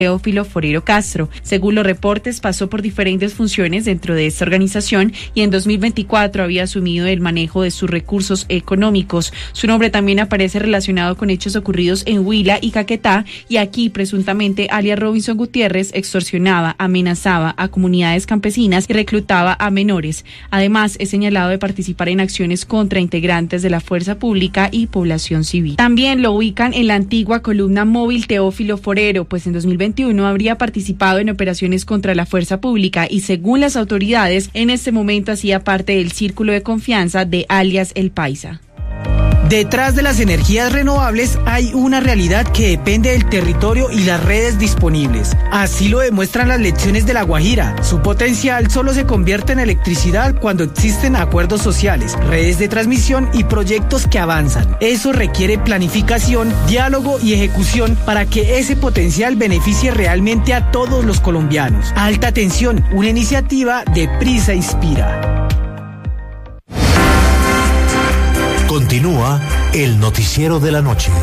Teófilo Forero Castro. Según los reportes, pasó por diferentes funciones dentro de esta organización y en 2024 había asumido el manejo de sus recursos económicos. Su nombre también aparece relacionado con hechos ocurridos en Huila y Caquetá, y aquí presuntamente alias Robinson Gutiérrez extorsionaba, amenazaba a comunidades campesinas y reclutaba a menores. Además, es señalado de participar en acciones contra integrantes de la fuerza pública y población civil. También lo ubican en la antigua columna móvil Teófilo Forero, pues en 2021 habría participado en operaciones contra la fuerza pública y, según las autoridades, en este momento hacía parte del círculo de confianza de alias El Paisa. Detrás de las energías renovables hay una realidad que depende del territorio y las redes disponibles. Así lo demuestran las lecciones de La Guajira. Su potencial solo se convierte en electricidad cuando existen acuerdos sociales, redes de transmisión y proyectos que avanzan. Eso requiere planificación, diálogo y ejecución para que ese potencial beneficie realmente a todos los colombianos. Alta Tensión, una iniciativa de Prisa Inspira. Continúa el noticiero de la noche.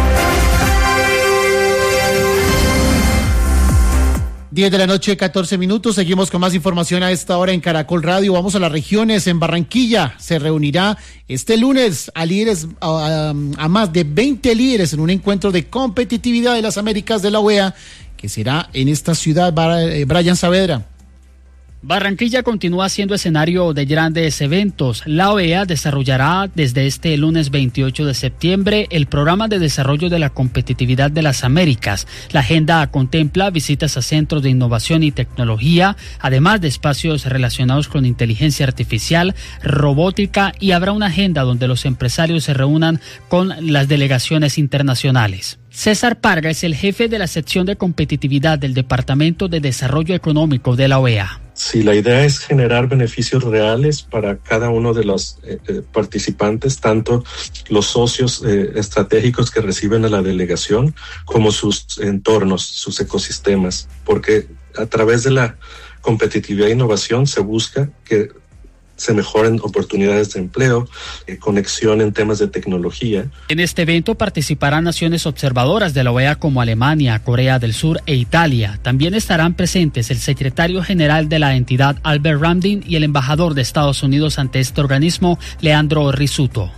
10 de la noche, 14 minutos. Seguimos con más información a esta hora en Caracol Radio. Vamos a las regiones. En Barranquilla se reunirá este lunes a más de 20 líderes en un encuentro de competitividad de las Américas de la OEA, que será en esta ciudad. Brian Saavedra. Barranquilla continúa siendo escenario de grandes eventos. La OEA desarrollará desde este lunes 28 de septiembre el programa de desarrollo de la competitividad de las Américas. La agenda contempla visitas a centros de innovación y tecnología, además de espacios relacionados con inteligencia artificial, robótica, y habrá una agenda donde los empresarios se reúnan con las delegaciones internacionales. César Parga es el jefe de la sección de competitividad del Departamento de Desarrollo Económico de la OEA. Sí, la idea es generar beneficios reales para cada uno de los participantes, tanto los socios estratégicos que reciben a la delegación como sus entornos, sus ecosistemas, porque a través de la competitividad e innovación se busca que se mejoren oportunidades de empleo, conexión en temas de tecnología. En este evento participarán naciones observadoras de la OEA como Alemania, Corea del Sur e Italia. También estarán presentes el secretario general de la entidad, Albert Ramdin, y el embajador de Estados Unidos ante este organismo, Leandro Risuto.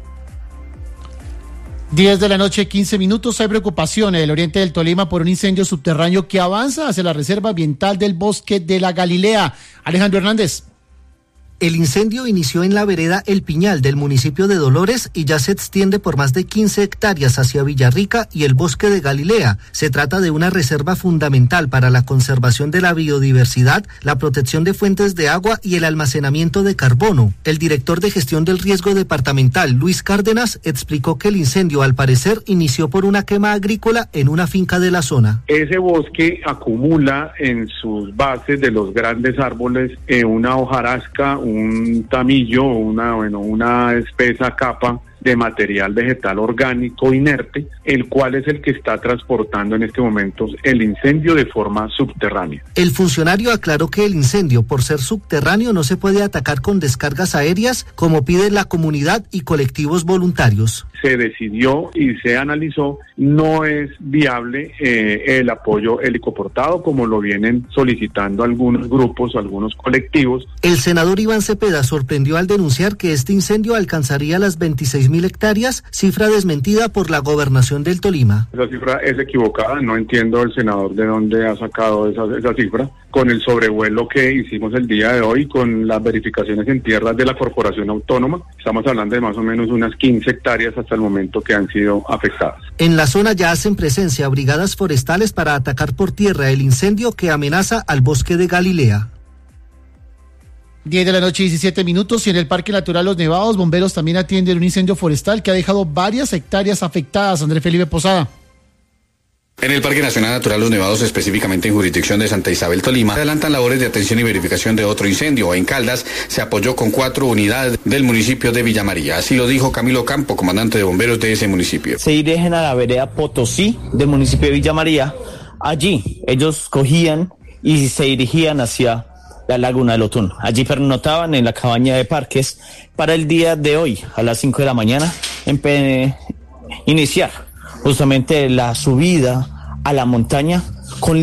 10 de la noche, 15 minutos. Hay preocupación en el oriente del Tolima por un incendio subterráneo que avanza hacia la reserva ambiental del Bosque de la Galilea. Alejandro Hernández. El incendio inició en la vereda El Piñal del municipio de Dolores y ya se extiende por más de 15 hectáreas hacia Villarrica y el Bosque de Galilea. Se trata de una reserva fundamental para la conservación de la biodiversidad, la protección de fuentes de agua y el almacenamiento de carbono. El director de gestión del riesgo departamental, Luis Cárdenas, explicó que el incendio al parecer inició por una quema agrícola en una finca de la zona. Ese bosque acumula en sus bases de los grandes árboles una hojarasca, un tamillo, una espesa capa de material vegetal orgánico inerte, el cual es el que está transportando en este momento el incendio de forma subterránea. El funcionario aclaró que el incendio, por ser subterráneo, no se puede atacar con descargas aéreas, como pide la comunidad y colectivos voluntarios. Se decidió y se analizó, no es viable el apoyo helicoportado, como lo vienen solicitando algunos grupos, algunos colectivos. El senador Iván Cepeda sorprendió al denunciar que este incendio alcanzaría las 26.000 hectáreas, cifra desmentida por la gobernación del Tolima. Esa cifra es equivocada, no entiendo el senador de dónde ha sacado esa cifra. Con el sobrevuelo que hicimos el día de hoy, con las verificaciones en tierras de la Corporación Autónoma, estamos hablando de más o menos unas 15 hectáreas hasta el momento que han sido afectadas. En la zona ya hacen presencia brigadas forestales para atacar por tierra el incendio que amenaza al Bosque de Galilea. 10 de la noche, 17 minutos, y en el Parque Natural Los Nevados, bomberos también atienden un incendio forestal que ha dejado varias hectáreas afectadas. Andrés Felipe Posada. En el Parque Nacional Natural Los Nevados, específicamente en jurisdicción de Santa Isabel, Tolima, se adelantan labores de atención y verificación de otro incendio. En Caldas se apoyó con 4 unidades del municipio de Villa María. Así lo dijo Camilo Campo, comandante de bomberos de ese municipio. Se dirigen a la vereda Potosí del municipio de Villa María. Allí ellos cogían y se dirigían hacia la Laguna del Otún. Allí pernotaban en la cabaña de Parques para el día de hoy, a las 5 de la mañana, iniciar justamente la subida a la montaña